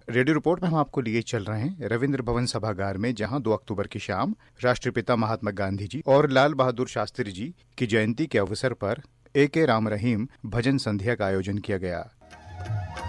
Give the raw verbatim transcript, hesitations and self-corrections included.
Radio report में हम आपको लिए चल रहे हैं रविंद्र भवन सभागार में, जहां दो अक्टूबर की शाम राष्ट्रपिता महात्मा गांधी जी और लाल बहादुर शास्त्री जी की जयंती के अवसर पर ए के राम रहीम भजन संध्या का आयोजन किया गया।